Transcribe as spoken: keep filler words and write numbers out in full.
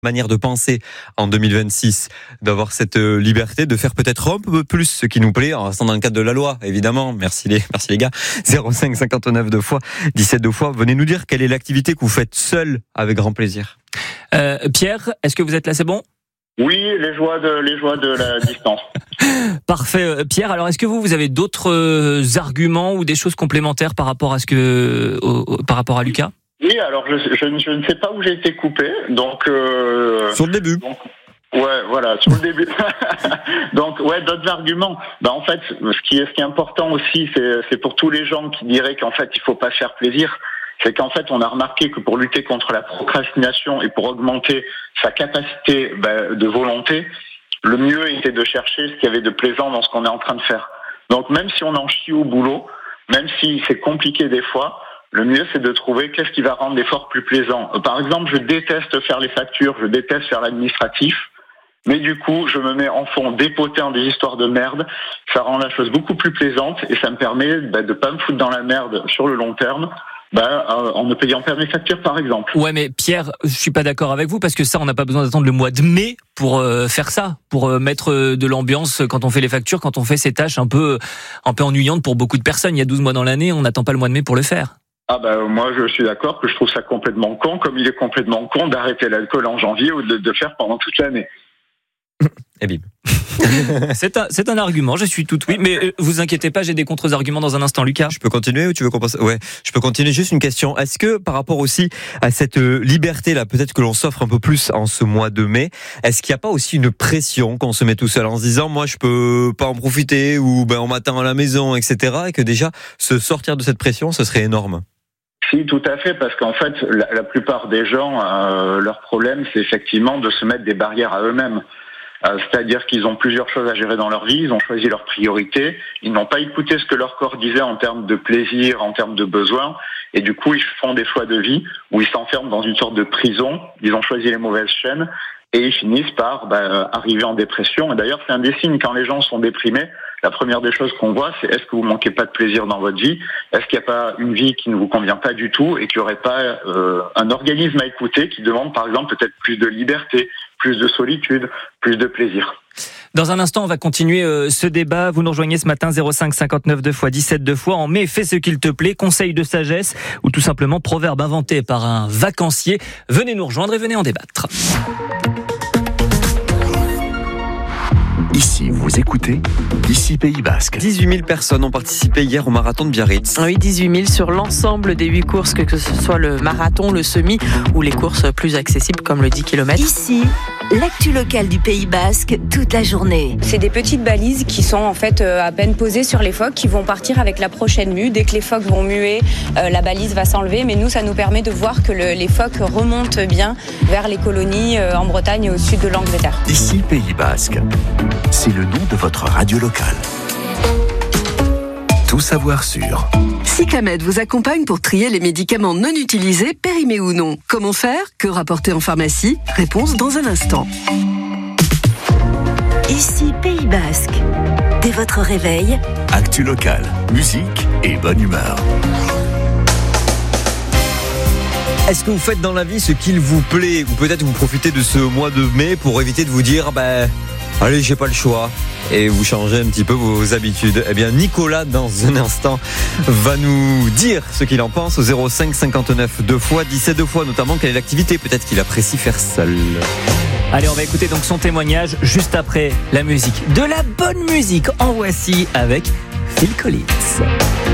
Manière de penser en deux mille vingt-six, d'avoir cette liberté, de faire peut-être un peu plus ce qui nous plaît, en restant dans le cadre de la loi, évidemment. Merci les, merci les gars. zéro cinq cinquante-neuf deux fois, dix-sept deux fois. Venez nous dire quelle est l'activité que vous faites seul avec grand plaisir. Euh, Pierre, est-ce que vous êtes là, c'est bon ? Oui, les joies de, les joies de la distance. Parfait, Pierre. Alors, est-ce que vous, vous avez d'autres euh, arguments ou des choses complémentaires par rapport à ce que, au, au, par rapport à Lucas ? Oui, alors je, je, je ne sais pas où j'ai été coupé, donc... Euh, sur le début. Donc, ouais, voilà, sur le début. Donc, ouais, d'autres arguments. Ben, en fait, ce qui est, ce qui est important aussi, c'est, c'est pour tous les gens qui diraient qu'en fait, il faut pas faire plaisir, c'est qu'en fait, on a remarqué que pour lutter contre la procrastination et pour augmenter sa capacité ben, de volonté, le mieux était de chercher ce qu'il y avait de plaisant dans ce qu'on est en train de faire. Donc, même si on en chie au boulot, même si c'est compliqué des fois, le mieux, c'est de trouver qu'est-ce qui va rendre l'effort plus plaisant. Par exemple, je déteste faire les factures, je déteste faire l'administratif, mais du coup, je me mets en fond dépoté en des histoires de merde. Ça rend la chose beaucoup plus plaisante et ça me permet bah, de pas me foutre dans la merde sur le long terme. Bah, euh, en ne payant pas mes factures, par exemple. Ouais, mais Pierre, je suis pas d'accord avec vous parce que ça, on n'a pas besoin d'attendre le mois de mai pour euh, faire ça, pour euh, mettre euh, de l'ambiance quand on fait les factures, quand on fait ces tâches un peu, un peu ennuyantes pour beaucoup de personnes. Il y a douze mois dans l'année, on n'attend pas le mois de mai pour le faire. Ah ben moi je suis d'accord que je trouve ça complètement con, comme il est complètement con d'arrêter l'alcool en janvier ou de le faire pendant toute l'année. Et bim. c'est un c'est un argument, je suis tout oui, mais euh, vous inquiétez pas, j'ai des contre-arguments dans un instant, Lucas. Je peux continuer ou tu veux qu'on passe ? Ouais, je peux continuer. Juste une question. Est-ce que par rapport aussi à cette liberté là, peut-être que l'on s'offre un peu plus en ce mois de mai, est-ce qu'il n'y a pas aussi une pression qu'on se met tout seul en se disant moi je peux pas en profiter ou ben on m'attend à la maison, et cetera. Et que déjà se sortir de cette pression, ce serait énorme. Si, tout à fait, parce qu'en fait, la, la plupart des gens, euh, leur problème, c'est effectivement de se mettre des barrières à eux-mêmes. Euh, c'est-à-dire qu'ils ont plusieurs choses à gérer dans leur vie, ils ont choisi leurs priorités, ils n'ont pas écouté ce que leur corps disait en termes de plaisir, en termes de besoins, et du coup, ils font des choix de vie où ils s'enferment dans une sorte de prison, ils ont choisi les mauvaises chaînes, et ils finissent par bah, arriver en dépression. Et d'ailleurs, c'est un des signes quand les gens sont déprimés. La première des choses qu'on voit, c'est est-ce que vous manquez pas de plaisir dans votre vie ? Est-ce qu'il n'y a pas une vie qui ne vous convient pas du tout et qu'il n'y aurait pas euh, un organisme à écouter qui demande par exemple peut-être plus de liberté, plus de solitude, plus de plaisir ? Dans un instant, on va continuer euh, ce débat. Vous nous rejoignez ce matin zéro cinq cinquante-neuf deux fois, dix-sept deux fois. En mai, fais ce qu'il te plaît, conseil de sagesse ou tout simplement proverbe inventé par un vacancier. Venez nous rejoindre et venez en débattre. Ici, vous écoutez Ici Pays Basque. dix-huit mille personnes ont participé hier au marathon de Biarritz. Oui, dix-huit mille sur l'ensemble des huit courses, que ce soit le marathon, le semi ou les courses plus accessibles comme le dix kilomètres. Ici, l'actu locale du Pays Basque toute la journée. C'est des petites balises qui sont en fait à peine posées sur les phoques qui vont partir avec la prochaine mue. Dès que les phoques vont muer, euh, la balise va s'enlever. Mais nous, ça nous permet de voir que le, les phoques remontent bien vers les colonies euh, en Bretagne et au sud de l'Angleterre. Ici Pays Basque. C'est le nom de votre radio locale. Tout savoir sur. Cyclamed vous accompagne pour trier les médicaments non utilisés, périmés ou non. Comment faire ? Que rapporter en pharmacie ? Réponse dans un instant. Ici Pays Basque. Dès votre réveil, Actu locale, musique et bonne humeur. Est-ce que vous faites dans la vie ce qu'il vous plaît ? Ou peut-être vous profitez de ce mois de mai pour éviter de vous dire ben, allez, j'ai pas le choix. Et vous changez un petit peu vos habitudes. Eh bien, Nicolas, dans un instant, va nous dire ce qu'il en pense au zéro cinq cinquante-neuf deux fois, dix-sept deux fois, notamment quelle est l'activité peut-être qu'il apprécie faire seul. Allez, on va écouter donc son témoignage juste après la musique. De la bonne musique, en voici avec Phil Collins.